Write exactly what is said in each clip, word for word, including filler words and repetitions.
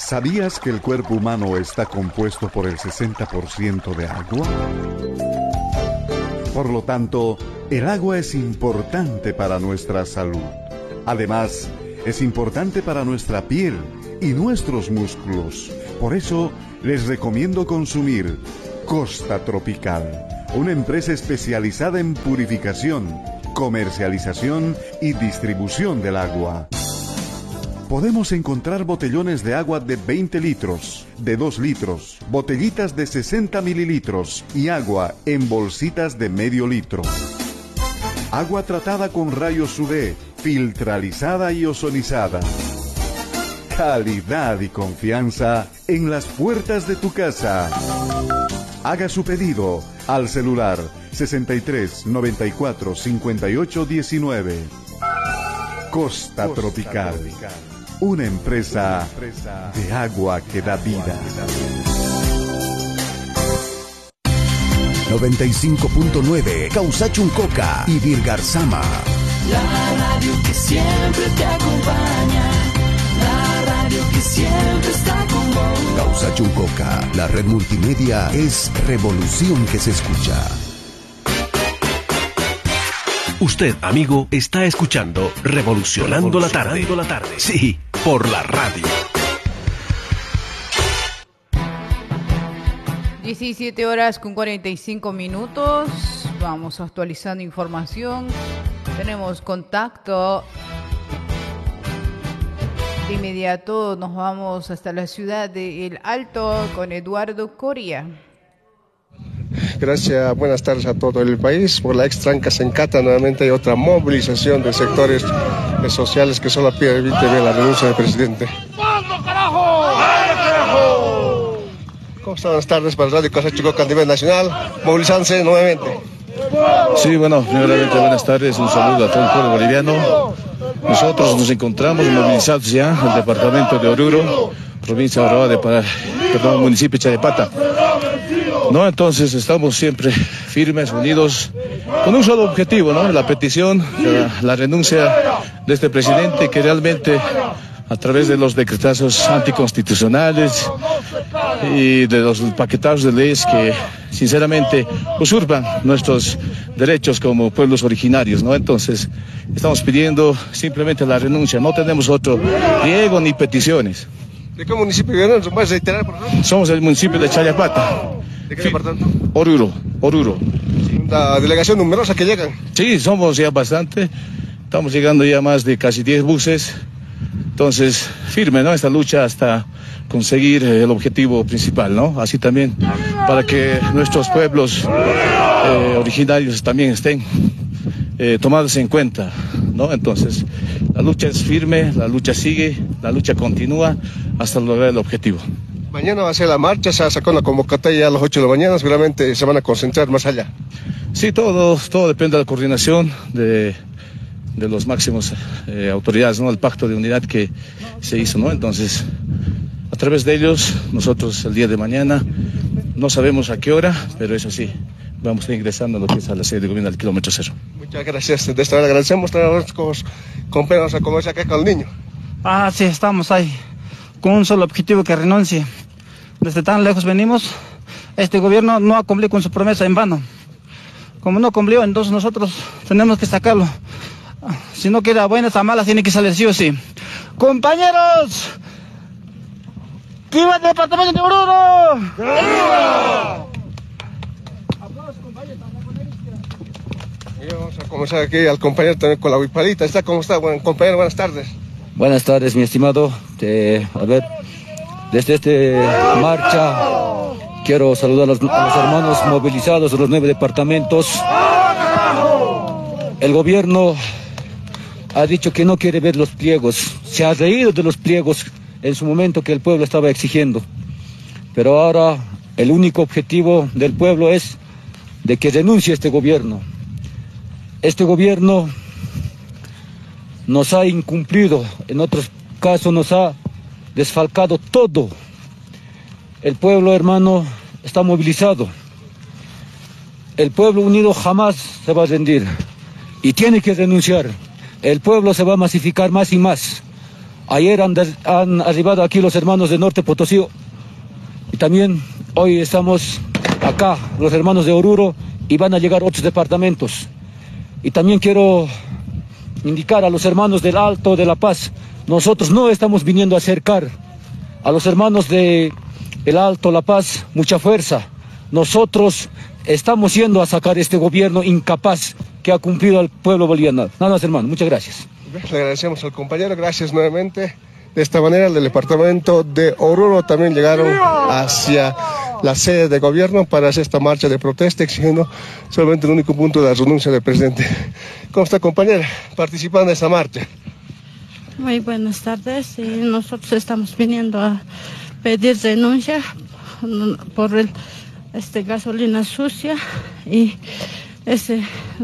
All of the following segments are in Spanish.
¿Sabías que el cuerpo humano está compuesto por el sesenta por ciento de agua? Por lo tanto, el agua es importante para nuestra salud. Además, es importante para nuestra piel y nuestros músculos. Por eso, les recomiendo consumir Costa Tropical, una empresa especializada en purificación, comercialización y distribución del agua. Podemos encontrar botellones de agua de veinte litros, de dos litros, botellitas de sesenta mililitros y agua en bolsitas de medio litro. Agua tratada con rayos U V, filtralizada y ozonizada. Calidad y confianza en las puertas de tu casa. Haga su pedido al celular sesenta y tres, noventa y cuatro, cincuenta y ocho, diecinueve. Costa, Costa Tropical. Tropical. Una empresa de agua que da vida. noventa y cinco punto nueve Causachuncoca y Virgarzama. La radio que siempre te acompaña. La radio que siempre está con vos. Causachuncoca, la red multimedia es revolución que se escucha. Usted, amigo, está escuchando Revolucionando, Revolucionando la tarde. la tarde. Sí, por la radio. diecisiete horas con cuarenta y cinco minutos. Vamos actualizando información. Tenemos contacto. De inmediato nos vamos hasta la ciudad de El Alto con Eduardo Coria. Gracias, buenas tardes a todo el país. Por la ex-tranca Sencata nuevamente hay otra movilización de sectores sociales que solo piden la renuncia del presidente. ¡Vamos, carajo! ¡Vamos, carajo! ¿Cómo están? Buenas tardes para Radio Causachuncoca a nivel nacional, movilizándose nuevamente. Sí, bueno, primeramente buenas tardes, un saludo a todo el pueblo boliviano. Nosotros nos encontramos movilizados ya en el departamento de Oruro, provincia de Oruro, de Pará, perdón, municipio de Chayapata. No, entonces estamos siempre firmes, unidos, con un solo objetivo, ¿no? La petición, la, la renuncia de este presidente que realmente, a través de los decretazos anticonstitucionales y de los paquetazos de leyes que, sinceramente, usurpan nuestros derechos como pueblos originarios, ¿no? Entonces, estamos pidiendo simplemente la renuncia, no tenemos otro riego ni peticiones. ¿De qué municipio vienen? ¿Puedes reiterar, por favor? Somos del municipio de Chayapata. ¿De qué departamento? Oruro, Oruro. ¿La delegación numerosa que llegan? Sí, somos ya bastante. Estamos llegando ya más de casi diez buses. Entonces, firme, ¿no? Esta lucha hasta conseguir el objetivo principal, ¿no? Así también para que nuestros pueblos eh, originarios también estén eh, tomados en cuenta, ¿no? Entonces, la lucha es firme, la lucha sigue, la lucha continúa hasta lograr el objetivo. Mañana va a ser la marcha, se ha sacado una convocatoria a las ocho de la mañana, seguramente se van a concentrar más allá. Sí, todo, todo depende de la coordinación de, de los máximos eh, autoridades, ¿no? El pacto de unidad que se hizo, ¿no? Entonces, a través de ellos, nosotros el día de mañana, no sabemos a qué hora, pero eso sí, vamos a estar ingresando a lo que es a la sede de gobierno del kilómetro cero. Muchas gracias, de esta vez agradecemos a los compañeros a comerse acá con el niño. Ah, sí, estamos ahí, con un solo objetivo, que renuncie. Desde tan lejos venimos, este gobierno no ha cumplido con su promesa en vano. Como no cumplió, entonces nosotros tenemos que sacarlo. Si no queda buenas a malas, tiene que salir sí o sí. ¡Compañeros! ¡Viva el departamento de Oruro! ¡Viva! Y vamos a comenzar aquí al compañero también con la huipalita. ¿Está cómo está? Bueno, compañero, buenas tardes. Buenas tardes, mi estimado. Eh, a ver, desde esta marcha quiero saludar a los, a los hermanos movilizados de los nueve departamentos. El gobierno ha dicho que no quiere ver los pliegos, se ha reído de los pliegos en su momento que el pueblo estaba exigiendo. Pero ahora el único objetivo del pueblo es de que renuncie este gobierno. Este gobierno nos ha incumplido, en otros casos nos ha desfalcado todo. El pueblo, hermano, está movilizado. El pueblo unido jamás se va a rendir y tiene que renunciar. El pueblo se va a masificar más y más. Ayer han, de, han arribado aquí los hermanos de Norte Potosí y también hoy estamos acá, los hermanos de Oruro, y van a llegar otros departamentos. Y también quiero indicar a los hermanos del Alto de La Paz, nosotros no estamos viniendo a acercar a los hermanos de el Alto La Paz mucha fuerza. Nosotros estamos yendo a sacar este gobierno incapaz que ha cumplido al pueblo boliviano. Nada más, hermano, muchas gracias. Le agradecemos al compañero, gracias nuevamente. De esta manera, el departamento de Oruro también llegaron hacia la sede de gobierno para hacer esta marcha de protesta, exigiendo solamente el único punto de la renuncia del presidente. ¿Cómo está, compañera, participando en esta marcha? Muy buenas tardes, y nosotros estamos viniendo a pedir renuncia por el, este, gasolina sucia y ese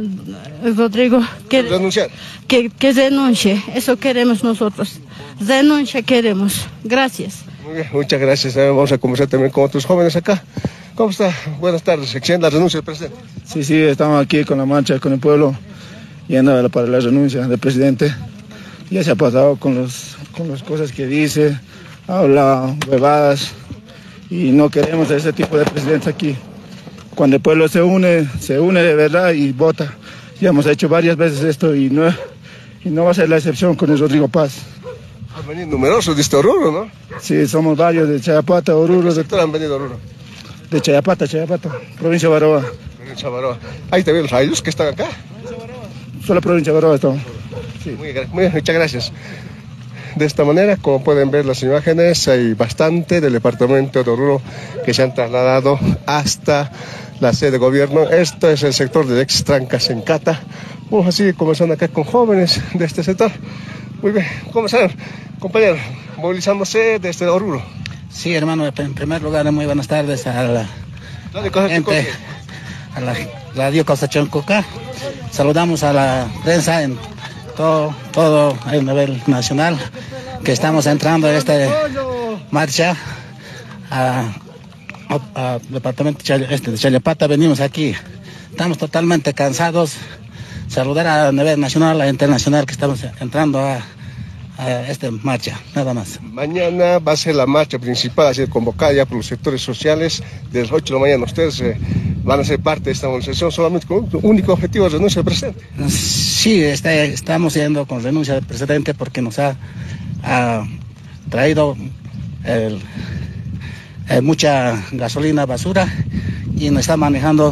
Rodrigo que, que, que renuncie, eso queremos nosotros, renuncia queremos. Gracias. Muy bien, muchas gracias. Vamos a conversar también con otros jóvenes acá. ¿Cómo está? Buenas tardes. ¿Exigen la renuncia del presidente? Sí, sí, estamos aquí con la marcha, con el pueblo, yendo para la renuncia del presidente. Ya se ha pasado con, los, con las cosas que dice, habla huevadas, y no queremos ese tipo de presidentes aquí. Cuando el pueblo se une, se une de verdad y vota. Ya hemos hecho varias veces esto y no, y no va a ser la excepción con el Rodrigo Paz. Han venido numerosos de este Oruro, ¿no? Sí, somos varios de Chayapata, Oruro. ¿De qué sector han venido Oruro? De Chayapata, Chayapata, provincia de Baroa. Provincia de Baroa. Ahí también los rayos que están acá. Solo provincia de Baroa estamos. Sí. Muy, muy bien, muchas gracias. De esta manera, como pueden ver las imágenes, hay bastante del departamento de Oruro que se han trasladado hasta la sede de gobierno. Esto es el sector de ex Trancas en Cata. Vamos a seguir conversando acá con jóvenes de este sector. Muy bien, ¿cómo están, compañero? Movilizándose desde Oruro. Sí, hermano, en primer lugar, muy buenas tardes a la gente, a la Radio Costa-Chancoca. Saludamos a la prensa en todo, todo el nivel nacional, que estamos entrando en esta marcha a, a, a departamento este de Chayapata. Venimos aquí, estamos totalmente cansados. Saludar a nivel nacional e internacional que estamos entrando a, a esta marcha, nada más. Mañana va a ser la marcha principal, a ser convocada ya por los sectores sociales desde las ocho de la mañana. Ustedes eh, van a ser parte de esta movilización solamente con un único objetivo, de renuncia del presidente. Sí, está, estamos yendo con renuncia del presidente porque nos ha, ha traído el, el, mucha gasolina basura y nos está manejando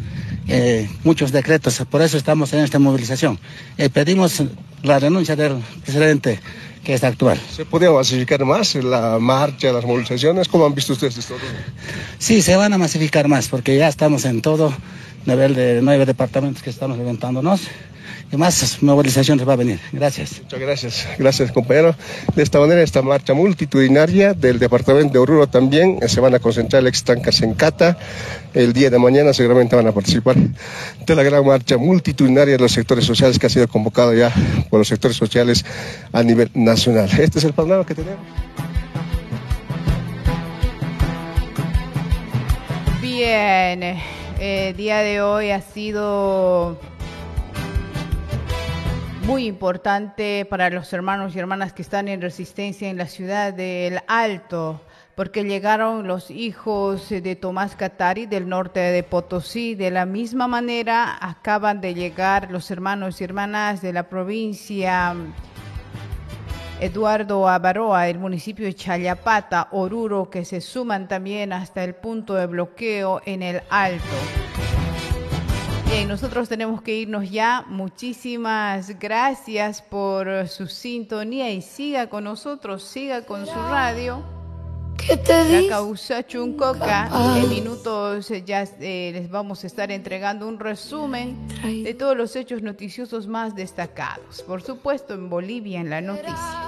Eh, muchos decretos, por eso estamos en esta movilización. Eh, pedimos la renuncia del presidente que está actual. ¿Se podría masificar más la marcha, las movilizaciones? ¿Cómo han visto ustedes esto? Sí, se van a masificar más porque ya estamos en todo nivel de nueve departamentos que estamos levantándonos y más movilizaciones va a venir. Gracias. Muchas gracias. Gracias, compañero. De esta manera, esta marcha multitudinaria del departamento de Oruro también eh, se van a concentrar el ex Trancas en Cata. El día de mañana seguramente van a participar de la gran marcha multitudinaria de los sectores sociales que ha sido convocado ya por los sectores sociales a nivel nacional. Este es el panorama que tenemos. Bien, el eh, día de hoy ha sido muy importante para los hermanos y hermanas que están en resistencia en la ciudad del Alto, porque llegaron los hijos de Tomás Katari del norte de Potosí. De la misma manera acaban de llegar los hermanos y hermanas de la provincia Eduardo Avaroa, el municipio de Chayapata, Oruro, que se suman también hasta el punto de bloqueo en el Alto. Bien, nosotros tenemos que irnos ya. Muchísimas gracias por su sintonía y siga con nosotros, siga con su radio. ¿Qué te La Causa Chuncoca. En minutos ya eh, les vamos a estar entregando un resumen de todos los hechos noticiosos más destacados. Por supuesto, en Bolivia en la noticia.